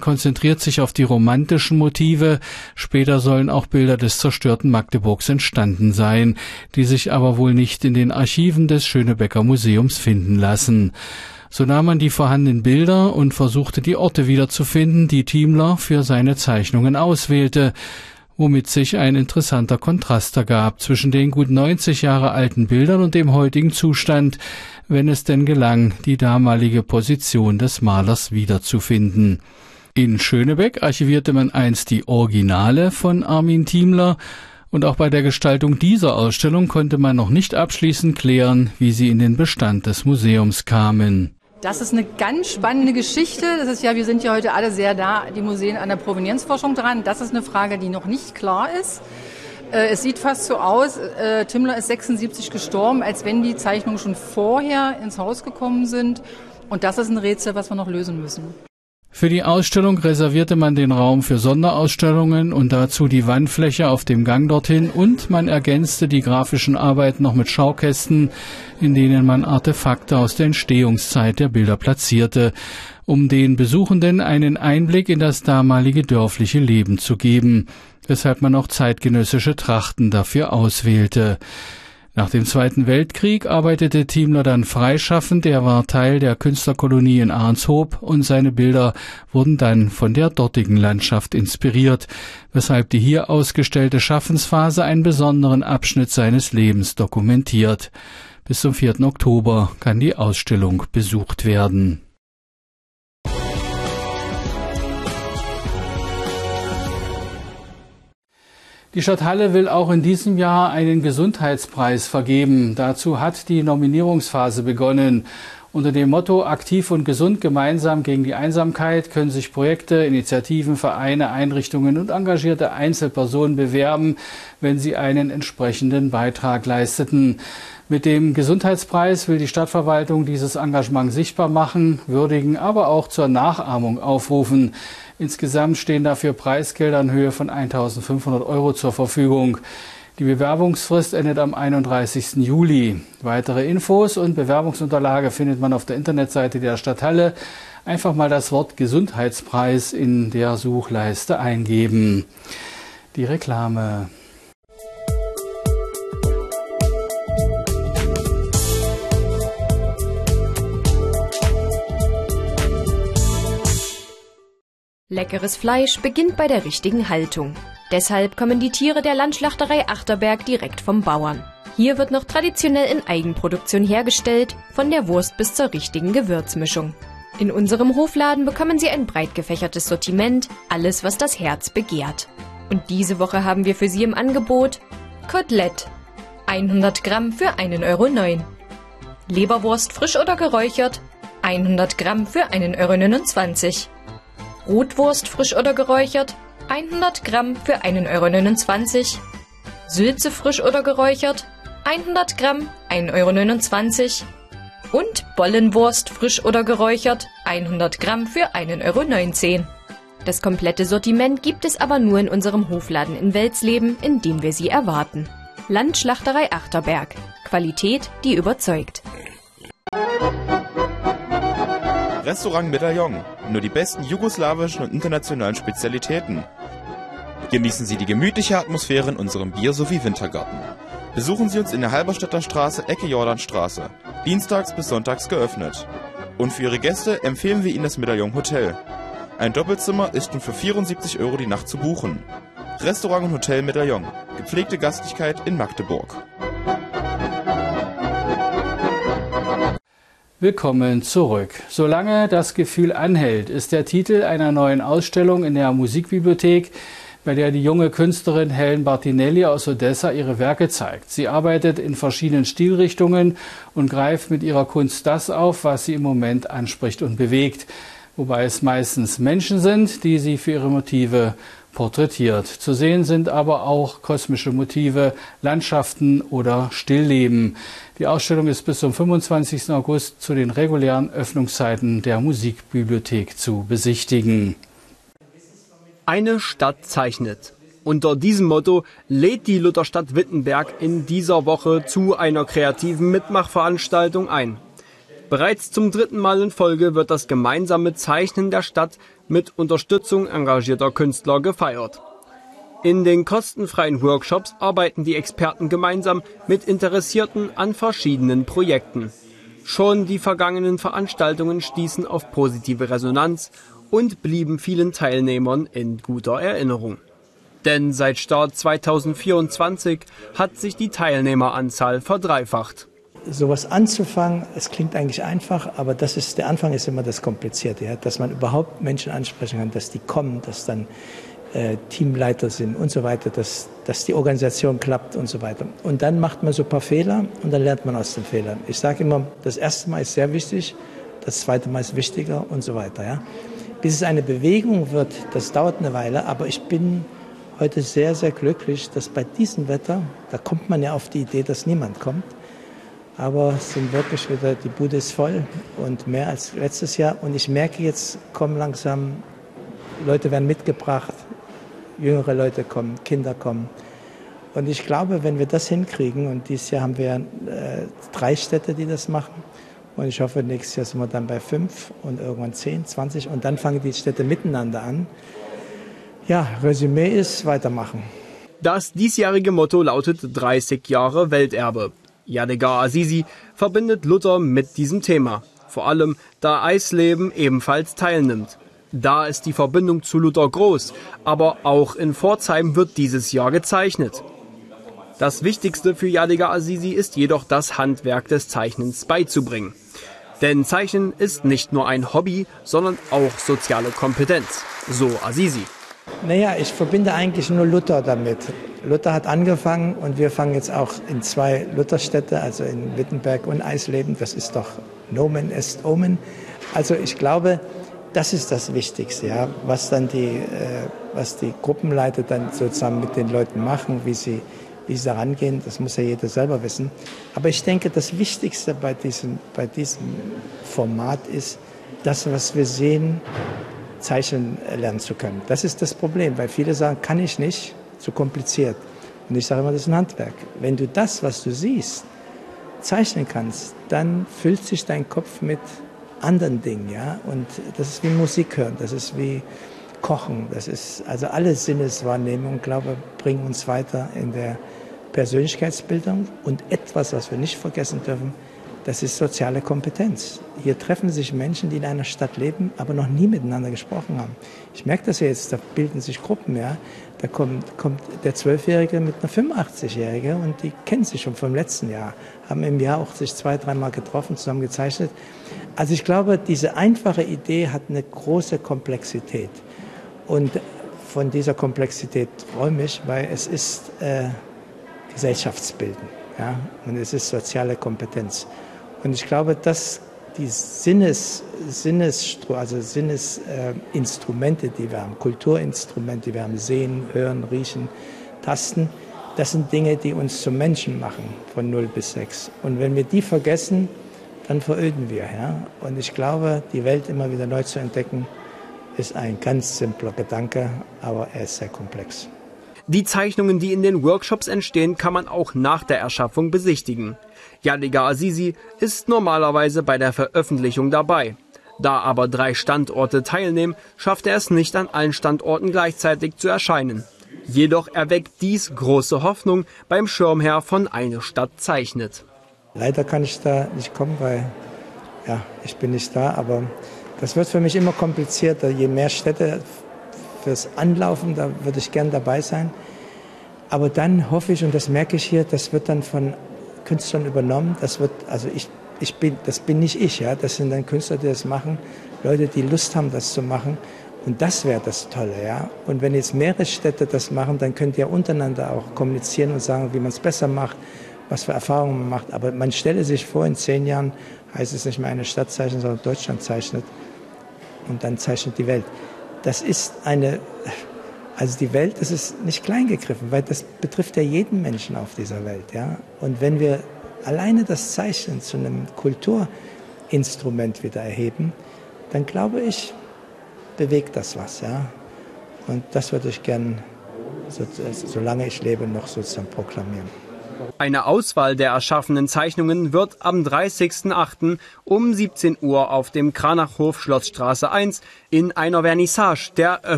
konzentriert sich auf die romantischen Motive. Später sollen auch Bilder des zerstörten Magdeburgs entstanden sein, die sich aber wohl nicht in den Archiven des Schönebecker Museums finden lassen. So nahm man die vorhandenen Bilder und versuchte, die Orte wiederzufinden, die Thiemler für seine Zeichnungen auswählte, womit sich ein interessanter Kontrast ergab zwischen den gut 90 Jahre alten Bildern und dem heutigen Zustand, wenn es denn gelang, die damalige Position des Malers wiederzufinden. In Schönebeck archivierte man einst die Originale von Armin Thiemler, und auch bei der Gestaltung dieser Ausstellung konnte man noch nicht abschließend klären, wie sie in den Bestand des Museums kamen. Das ist eine ganz spannende Geschichte. Das ist ja, wir sind ja heute alle sehr da, die Museen an der Provenienzforschung dran. Das ist eine Frage, die noch nicht klar ist. Es sieht fast so aus, Thiemler ist 76 gestorben, als wenn die Zeichnungen schon vorher ins Haus gekommen sind. Und das ist ein Rätsel, was wir noch lösen müssen. Für die Ausstellung reservierte man den Raum für Sonderausstellungen und dazu die Wandfläche auf dem Gang dorthin, und man ergänzte die grafischen Arbeiten noch mit Schaukästen, in denen man Artefakte aus der Entstehungszeit der Bilder platzierte, um den Besuchenden einen Einblick in das damalige dörfliche Leben zu geben, weshalb man auch zeitgenössische Trachten dafür auswählte. Nach dem Zweiten Weltkrieg arbeitete Thiemler dann freischaffend. Er war Teil der Künstlerkolonie in Arnshoop und seine Bilder wurden dann von der dortigen Landschaft inspiriert, weshalb die hier ausgestellte Schaffensphase einen besonderen Abschnitt seines Lebens dokumentiert. Bis zum 4. Oktober kann die Ausstellung besucht werden. Die Stadt Halle will auch in diesem Jahr einen Gesundheitspreis vergeben. Dazu hat die Nominierungsphase begonnen. Unter dem Motto Aktiv und gesund gemeinsam gegen die Einsamkeit können sich Projekte, Initiativen, Vereine, Einrichtungen und engagierte Einzelpersonen bewerben, wenn sie einen entsprechenden Beitrag leisteten. Mit dem Gesundheitspreis will die Stadtverwaltung dieses Engagement sichtbar machen, würdigen, aber auch zur Nachahmung aufrufen. Insgesamt stehen dafür Preisgelder in Höhe von 1.500 € zur Verfügung. Die Bewerbungsfrist endet am 31. Juli. Weitere Infos und Bewerbungsunterlage findet man auf der Internetseite der Stadt Halle. Einfach mal das Wort Gesundheitspreis in der Suchleiste eingeben. Die Reklame. Leckeres Fleisch beginnt bei der richtigen Haltung. Deshalb kommen die Tiere der Landschlachterei Achterberg direkt vom Bauern. Hier wird noch traditionell in Eigenproduktion hergestellt, von der Wurst bis zur richtigen Gewürzmischung. In unserem Hofladen bekommen Sie ein breit gefächertes Sortiment, alles was das Herz begehrt. Und diese Woche haben wir für Sie im Angebot Kotelett, 100 Gramm für 1,09 €. Leberwurst frisch oder geräuchert, 100 Gramm für 1,29 €. Rotwurst frisch oder geräuchert, 100 Gramm für 1,29 €. Sülze frisch oder geräuchert, 100 Gramm, 1,29 € und Bollenwurst frisch oder geräuchert, 100 Gramm für 1,19 €. Das komplette Sortiment gibt es aber nur in unserem Hofladen in Welsleben, in dem wir Sie erwarten. Landschlachterei Achterberg. Qualität, die überzeugt. Restaurant Medaillon. Nur die besten jugoslawischen und internationalen Spezialitäten. Genießen Sie die gemütliche Atmosphäre in unserem Bier- sowie Wintergarten. Besuchen Sie uns in der Halberstädter Straße, Ecke Jordanstraße. Dienstags bis sonntags geöffnet. Und für Ihre Gäste empfehlen wir Ihnen das Medaillon Hotel. Ein Doppelzimmer ist nun für 74 € die Nacht zu buchen. Restaurant und Hotel Medaillon. Gepflegte Gastlichkeit in Magdeburg. Willkommen zurück. Solange das Gefühl anhält, ist der Titel einer neuen Ausstellung in der Musikbibliothek, bei der die junge Künstlerin Helen Bartinelli aus Odessa ihre Werke zeigt. Sie arbeitet in verschiedenen Stilrichtungen und greift mit ihrer Kunst das auf, was sie im Moment anspricht und bewegt, wobei es meistens Menschen sind, die sie für ihre Motive porträtiert. Zu sehen sind aber auch kosmische Motive, Landschaften oder Stillleben. Die Ausstellung ist bis zum 25. August zu den regulären Öffnungszeiten der Musikbibliothek zu besichtigen. Eine Stadt zeichnet. Unter diesem Motto lädt die Lutherstadt Wittenberg in dieser Woche zu einer kreativen Mitmachveranstaltung ein. Bereits zum 3. Mal in Folge wird das gemeinsame Zeichnen der Stadt mit Unterstützung engagierter Künstler gefeiert. In den kostenfreien Workshops arbeiten die Experten gemeinsam mit Interessierten an verschiedenen Projekten. Schon die vergangenen Veranstaltungen stießen auf positive Resonanz und blieben vielen Teilnehmern in guter Erinnerung. Denn seit Start 2024 hat sich die Teilnehmeranzahl verdreifacht. Sowas anzufangen, es klingt eigentlich einfach, aber der Anfang ist immer das Komplizierte, ja? Dass man überhaupt Menschen ansprechen kann, dass die kommen, dass dann Teamleiter sind und so weiter, dass die Organisation klappt und so weiter. Und dann macht man so ein paar Fehler und dann lernt man aus den Fehlern. Ich sage immer, das erste Mal ist sehr wichtig, das zweite Mal ist wichtiger und so weiter. Ja? Bis es eine Bewegung wird, das dauert eine Weile, aber ich bin heute sehr, sehr glücklich, dass bei diesem Wetter, da kommt man ja auf die Idee, dass niemand kommt, aber es sind wirklich wieder, die Bude ist voll und mehr als letztes Jahr. Und ich merke jetzt, kommen langsam, Leute werden mitgebracht, jüngere Leute kommen, Kinder kommen. Und ich glaube, wenn wir das hinkriegen, und dieses Jahr haben wir 3 Städte, die das machen, und ich hoffe, nächstes Jahr sind wir dann bei 5 und irgendwann 10, 20 und dann fangen die Städte miteinander an. Ja, Resümee ist weitermachen. Das diesjährige Motto lautet 30 Jahre Welterbe. Yadigar Azizi verbindet Luther mit diesem Thema, vor allem da Eisleben ebenfalls teilnimmt. Da ist die Verbindung zu Luther groß, aber auch in Pforzheim wird dieses Jahr gezeichnet. Das Wichtigste für Yadigar Azizi ist jedoch das Handwerk des Zeichnens beizubringen. Denn Zeichnen ist nicht nur ein Hobby, sondern auch soziale Kompetenz, so Azizi. Naja, ich verbinde eigentlich nur Luther damit. Luther hat angefangen und wir fangen jetzt auch in 2 Lutherstädte, also in Wittenberg und Eisleben. Das ist doch Nomen est Omen. Also ich glaube, das ist das Wichtigste, ja, was die Gruppenleiter dann sozusagen mit den Leuten machen, wie sie da rangehen, das muss ja jeder selber wissen. Aber ich denke, das Wichtigste bei diesem Format ist, das, was wir sehen, zeichnen lernen zu können. Das ist das Problem, weil viele sagen, kann ich nicht, zu kompliziert. Und ich sage immer, das ist ein Handwerk. Wenn du das, was du siehst, zeichnen kannst, dann füllt sich dein Kopf mit anderen Dingen, ja. Und das ist wie Musik hören, das ist wie Kochen, das ist, also alle Sinneswahrnehmungen, glaube ich, bringen uns weiter in der Persönlichkeitsbildung. Und etwas, was wir nicht vergessen dürfen, das ist soziale Kompetenz. Hier treffen sich Menschen, die in einer Stadt leben, aber noch nie miteinander gesprochen haben. Ich merke das ja jetzt, da bilden sich Gruppen, ja. Da kommt der 12-Jährige mit einer 85-Jährige und die kennen sich schon vom letzten Jahr, haben im Jahr auch sich 2-3 Mal getroffen, zusammen gezeichnet. Also ich glaube, diese einfache Idee hat eine große Komplexität. Und von dieser Komplexität träume ich, weil es ist Gesellschaftsbilden, ja, und es ist soziale Kompetenz. Und ich glaube, dass die Sinnesinstrumente, die wir haben, Kulturinstrumente, die wir haben, sehen, hören, riechen, tasten, das sind Dinge, die uns zum Menschen machen, von 0 bis 6. Und wenn wir die vergessen, dann veröden wir. Ja? Und ich glaube, die Welt immer wieder neu zu entdecken, ist ein ganz simpler Gedanke, aber er ist sehr komplex. Die Zeichnungen, die in den Workshops entstehen, kann man auch nach der Erschaffung besichtigen. Yadigar Azizi ist normalerweise bei der Veröffentlichung dabei. Da aber 3 Standorte teilnehmen, schafft er es nicht, an allen Standorten gleichzeitig zu erscheinen. Jedoch erweckt dies große Hoffnung beim Schirmherr von Eine Stadt zeichnet. Leider kann ich da nicht kommen, weil ja, ich bin nicht da, aber das wird für mich immer komplizierter. Je mehr Städte fürs Anlaufen, da würde ich gern dabei sein. Aber dann hoffe ich, und das merke ich hier, das wird dann von Künstlern übernommen. Das bin nicht ich, ja. Das sind dann Künstler, die das machen, Leute, die Lust haben, das zu machen. Und das wäre das Tolle, ja. Und wenn jetzt mehrere Städte das machen, dann könnt ihr untereinander auch kommunizieren und sagen, wie man es besser macht, was für Erfahrungen man macht. Aber man stelle sich vor, in 10 Jahren heißt es nicht mehr Eine Stadt zeichnet, sondern Deutschland zeichnet. Und dann zeichnet die Welt. Das ist also die Welt, das ist nicht klein gegriffen, weil das betrifft ja jeden Menschen auf dieser Welt, ja. Und wenn wir alleine das Zeichnen zu einem Kulturinstrument wieder erheben, dann glaube ich, bewegt das was, ja. Und das würde ich gern, solange ich lebe, noch sozusagen proklamieren. Eine Auswahl der erschaffenen Zeichnungen wird am 30.08. um 17 Uhr auf dem Kranachhof Schlossstraße 1 in einer Vernissage der